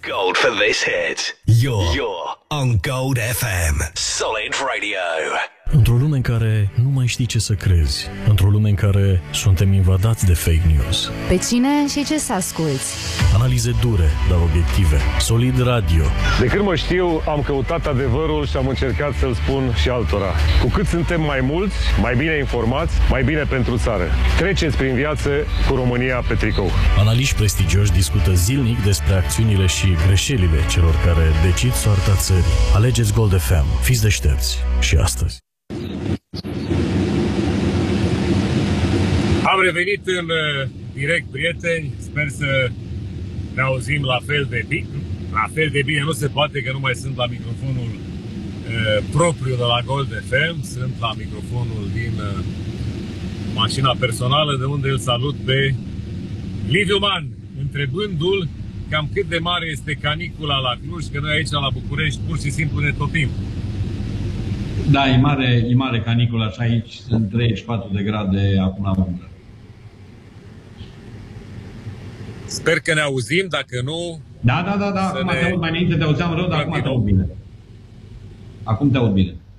gold for this hit. You're on Gold FM. Solid Radio. Într-o lume în care nu mai știi ce să crezi, într-o lume în care suntem invadați de fake news. Pe cine și ce să asculți? Analize dure, dar obiective. Solid Radio. De când mă știu, am căutat adevărul și am încercat să-l spun și altora. Cu cât suntem mai mulți, mai bine informați, mai bine pentru țară. Treceți prin viață cu România pe tricou. Analiști prestigioși discută zilnic despre acțiunile și greșelile celor care decid soarta țării. Alegeți Gold FM. Fiți deștepți. Și astăzi. Am revenit în direct, prieteni. Sper să ne auzim la fel de bine. La fel de bine nu se poate, că nu mai sunt la microfonul propriu de la Gold FM. Sunt la microfonul din mașina personală, de unde îl salut pe Liviu Man, întrebându-l cam cât de mare este canicula la Cluj, că noi aici la București pur și simplu ne topim. Da, e mare canicula și aici sunt 34 de grade acum la umbră. Sper că ne auzim, dacă nu... Da, acum te aud, mai înainte te auzeam rău, dar acum te aud bine. Acum te aud bine.